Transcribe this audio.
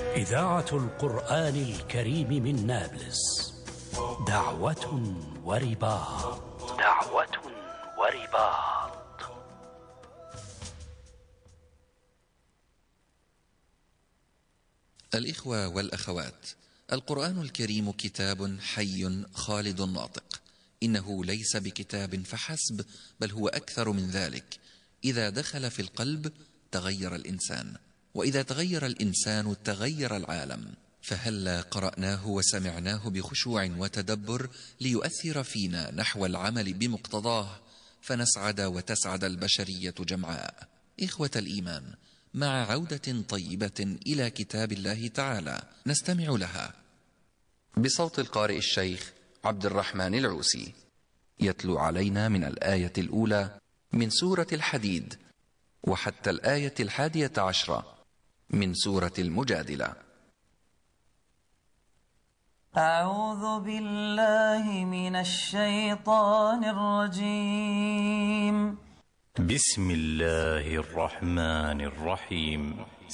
إذاعة القرآن الكريم من نابلس، دعوة ورباط. دعوة ورباط. الإخوة والأخوات، القرآن الكريم كتاب حي خالد ناطق. إنه ليس بكتاب فحسب، بل هو أكثر من ذلك. إذا دخل في القلب تغير الإنسان، وإذا تغير الإنسان تغير العالم. فهلا قرأناه وسمعناه بخشوع وتدبر ليؤثر فينا نحو العمل بمقتضاه، فنسعد وتسعد البشرية جمعاء. إخوة الإيمان، مع عودة طيبة إلى كتاب الله تعالى نستمع لها بصوت القارئ الشيخ عبد الرحمن العوسي، يتلو علينا من الآية الأولى من سورة الحديد وحتى الآية 11 من سورة المجادلة. أعوذ بالله من الشيطان الرجيم. بسم الله الرحمن الرحيم.